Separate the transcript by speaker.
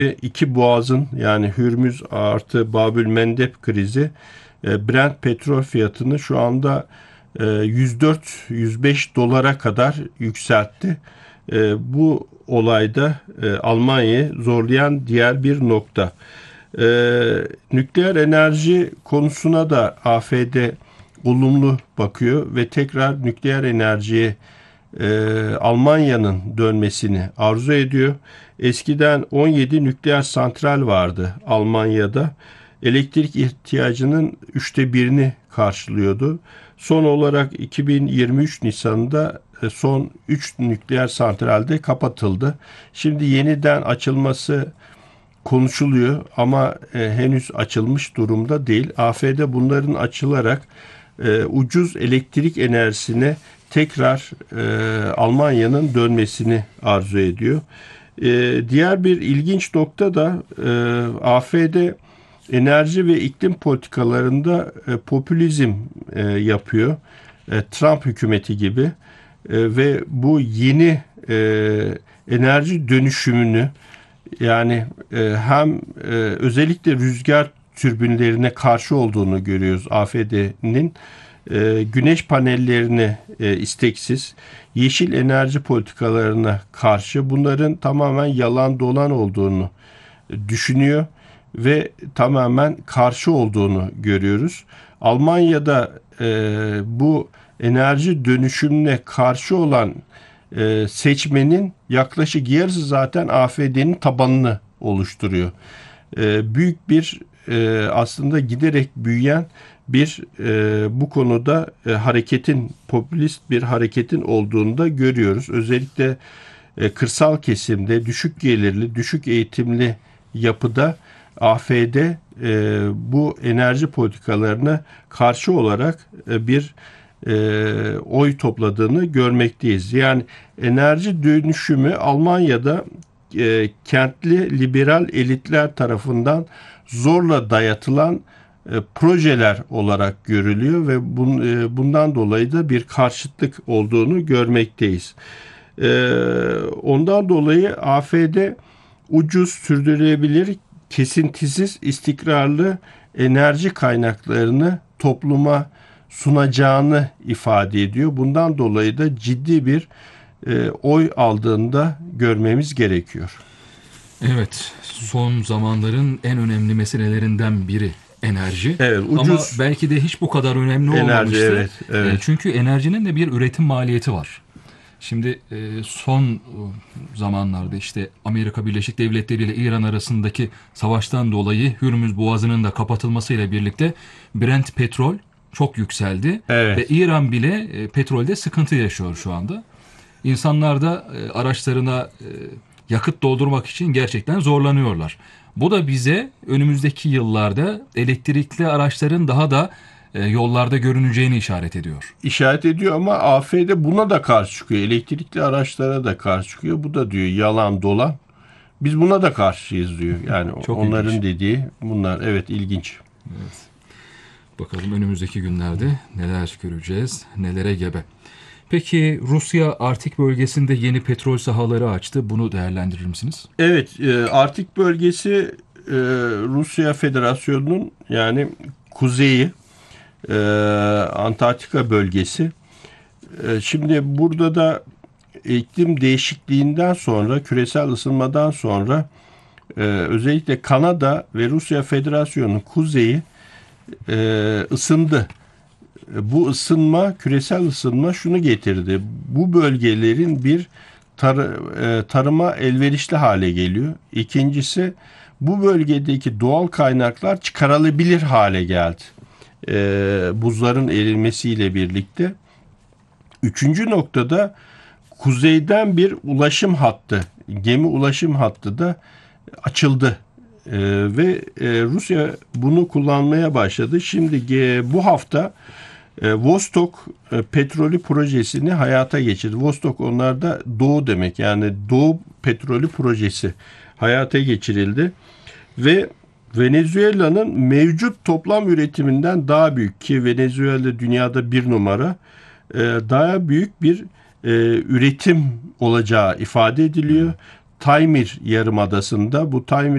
Speaker 1: iki boğazın yani Hürmüz artı Babülmendeb krizi Brent petrol fiyatını şu anda 104-105 dolara kadar yükseltti. Bu olayda Almanya'yı zorlayan diğer bir nokta. Nükleer enerji konusuna da AFD olumlu bakıyor ve tekrar nükleer enerjiye Almanya'nın dönmesini arzu ediyor. Eskiden 17 nükleer santral vardı Almanya'da. Elektrik ihtiyacının 1/3'ünü karşılıyordu. Son olarak 2023 Nisan'da son 3 nükleer santralde kapatıldı. Şimdi yeniden açılması konuşuluyor ama henüz açılmış durumda değil. AFD bunların açılarak ucuz elektrik enerjisine tekrar Almanya'nın dönmesini arzu ediyor. Diğer bir ilginç nokta da AFD enerji ve iklim politikalarında popülizm yapıyor. Trump hükümeti gibi ve bu yeni enerji dönüşümünü yani hem özellikle rüzgar türbinlerine karşı olduğunu görüyoruz AFD'nin. Güneş panellerine isteksiz, yeşil enerji politikalarına karşı bunların tamamen yalan dolan olduğunu düşünüyor ve tamamen karşı olduğunu görüyoruz. Almanya'da bu enerji dönüşümüne karşı olan seçmenin yaklaşık yarısı zaten AFD'nin tabanını oluşturuyor. Büyük bir aslında giderek büyüyen bir bu konuda hareketin, popülist bir hareketin olduğunu da görüyoruz. Özellikle kırsal kesimde düşük gelirli, düşük eğitimli yapıda AFD bu enerji politikalarına karşı olarak bir oy topladığını görmekteyiz. Yani enerji dönüşümü Almanya'da kentli liberal elitler tarafından zorla dayatılan projeler olarak görülüyor ve bundan dolayı da bir karşıtlık olduğunu görmekteyiz. Ondan dolayı AFD ucuz, sürdürülebilir, kesintisiz, istikrarlı enerji kaynaklarını topluma sunacağını ifade ediyor. Bundan dolayı da ciddi bir oy aldığında görmemiz gerekiyor.
Speaker 2: Evet, son zamanların en önemli meselelerinden biri enerji.
Speaker 1: Evet, ucuz.
Speaker 2: Ama belki de hiç bu kadar önemli olmamıştı.
Speaker 1: Evet, evet.
Speaker 2: Çünkü enerjinin de bir üretim maliyeti var. Şimdi son zamanlarda işte Amerika Birleşik Devletleri ile İran arasındaki savaştan dolayı Hürmüz Boğazı'nın da kapatılmasıyla birlikte Brent petrol çok yükseldi.
Speaker 1: Evet.
Speaker 2: Ve İran bile petrolde sıkıntı yaşıyor şu anda. İnsanlar da araçlarına yakıt doldurmak için gerçekten zorlanıyorlar. Bu da bize önümüzdeki yıllarda elektrikli araçların daha da yollarda görüneceğini işaret ediyor.
Speaker 1: İşaret ediyor ama AFD buna da karşı çıkıyor. Elektrikli araçlara da karşı çıkıyor. Bu da diyor yalan dolan. Biz buna da karşıyız diyor. Yani
Speaker 2: çok
Speaker 1: onların
Speaker 2: ilginç.
Speaker 1: dediği bunlar. Evet, ilginç.
Speaker 2: Evet. Bakalım önümüzdeki günlerde neler göreceğiz, nelere gebe. Peki Rusya Arktik bölgesinde yeni petrol sahaları açtı. Bunu değerlendirir misiniz?
Speaker 1: Evet, Arktik bölgesi Rusya Federasyonu'nun yani kuzeyi, Antarktika bölgesi. Şimdi burada da iklim değişikliğinden sonra, küresel ısınmadan sonra özellikle Kanada ve Rusya Federasyonu kuzeyi ısındı. Bu ısınma, küresel ısınma şunu getirdi. Bu bölgelerin bir tarıma elverişli hale geliyor. İkincisi, bu bölgedeki doğal kaynaklar çıkarılabilir hale geldi. Buzların erimesiyle birlikte. Üçüncü noktada kuzeyden bir ulaşım hattı, gemi ulaşım hattı da açıldı. Ve Rusya bunu kullanmaya başladı. Şimdi bu hafta Vostok petrolü projesini hayata geçirdi. Vostok onlarda doğu demek, yani doğu petrolü projesi hayata geçirildi. Ve Venezuela'nın mevcut toplam üretiminden daha büyük, ki Venezuela dünyada bir numara, daha büyük bir üretim olacağı ifade ediliyor. Taymir Yarımadası'nda, bu Taymir